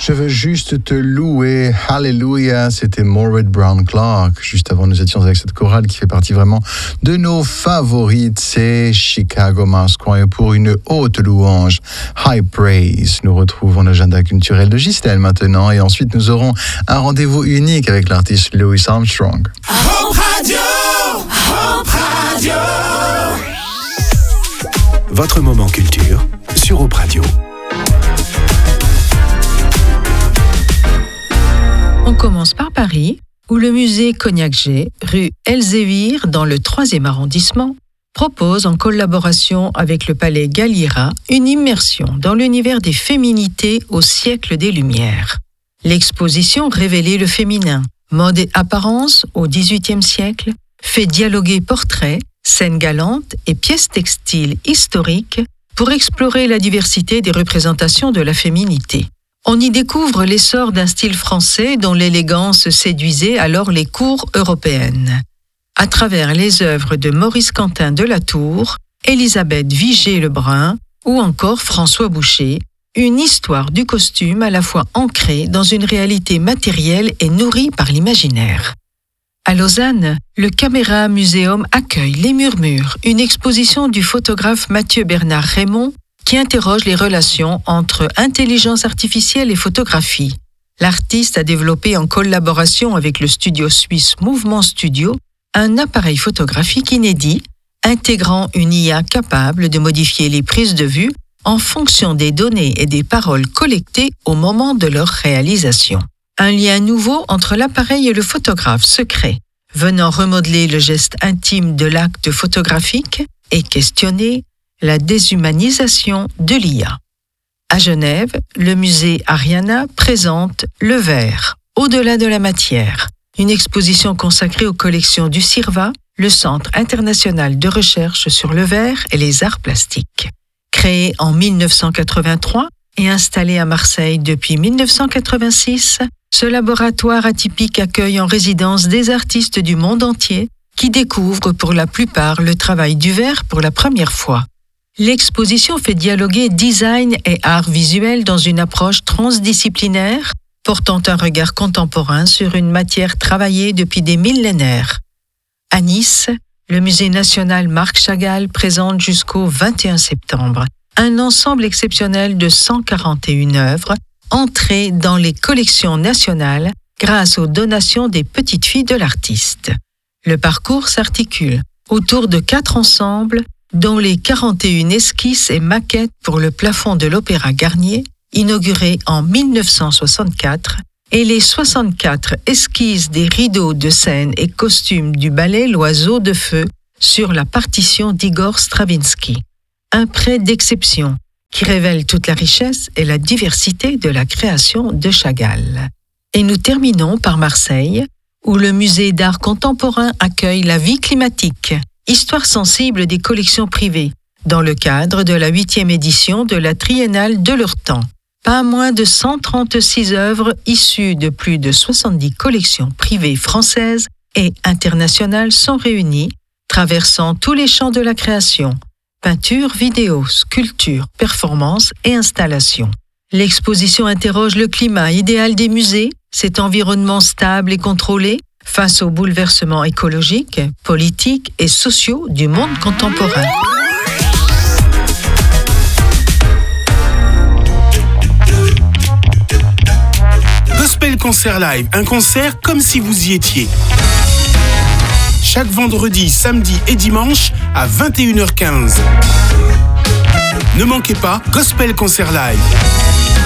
Je veux juste te louer, Hallelujah, c'était Maureen Brown Clark. Juste avant, nous étions avec cette chorale qui fait partie vraiment de nos favorites, c'est Chicago Mass Choir pour une haute louange, High Praise. Nous retrouvons l'agenda culturel de Gisèle maintenant et ensuite nous aurons un rendez-vous unique avec l'artiste Louis Armstrong. Hope Radio, Hope Radio. Votre moment culture sur Hope Radio. On commence par Paris, où le musée Cognac-G, rue Elzévir, dans le 3e arrondissement, propose, en collaboration avec le palais Galliera, une immersion dans l'univers des féminités au siècle des Lumières. L'exposition Révéler le féminin, mode et apparence au XVIIIe siècle, fait dialoguer portraits, scènes galantes et pièces textiles historiques pour explorer la diversité des représentations de la féminité. On y découvre l'essor d'un style français dont l'élégance séduisait alors les cours européennes. À travers les œuvres de Maurice Quentin de la Tour, Élisabeth Vigée-Lebrun ou encore François Boucher, une histoire du costume à la fois ancrée dans une réalité matérielle et nourrie par l'imaginaire. À Lausanne, le Caméra Museum accueille Les Murmures, une exposition du photographe Mathieu Bernard Raymond qui interroge les relations entre intelligence artificielle et photographie. L'artiste a développé en collaboration avec le studio suisse Mouvement Studio un appareil photographique inédit, intégrant une IA capable de modifier les prises de vue en fonction des données et des paroles collectées au moment de leur réalisation. Un lien nouveau entre l'appareil et le photographe se crée, venant remodeler le geste intime de l'acte photographique et questionner la déshumanisation de l'IA. À Genève, le musée Ariana présente Le Verre, au-delà de la matière, une exposition consacrée aux collections du CIRVA, le Centre international de recherche sur le verre et les arts plastiques. Créé en 1983 et installé à Marseille depuis 1986, ce laboratoire atypique accueille en résidence des artistes du monde entier qui découvrent pour la plupart le travail du verre pour la première fois. L'exposition fait dialoguer design et art visuel dans une approche transdisciplinaire, portant un regard contemporain sur une matière travaillée depuis des millénaires. À Nice, le musée national Marc Chagall présente jusqu'au 21 septembre un ensemble exceptionnel de 141 œuvres entrées dans les collections nationales grâce aux donations des petites filles de l'artiste. Le parcours s'articule autour de 4 ensembles dont les 41 esquisses et maquettes pour le plafond de l'Opéra Garnier, inauguré en 1964, et les 64 esquisses des rideaux de scène et costumes du ballet L'Oiseau de Feu sur la partition d'Igor Stravinsky. Un prêt d'exception qui révèle toute la richesse et la diversité de la création de Chagall. Et nous terminons par Marseille, où le musée d'art contemporain accueille La vie climatique, histoire sensible des collections privées, dans le cadre de la 8e édition de la Triennale de leur temps. Pas moins de 136 œuvres issues de plus de 70 collections privées françaises et internationales sont réunies, traversant tous les champs de la création, peinture, vidéo, sculpture, performance et installation. L'exposition interroge le climat idéal des musées, cet environnement stable et contrôlé, face aux bouleversements écologiques, politiques et sociaux du monde contemporain. Gospel Concert Live, un concert comme si vous y étiez. Chaque vendredi, samedi et dimanche à 21h15. Ne manquez pas Gospel Concert Live.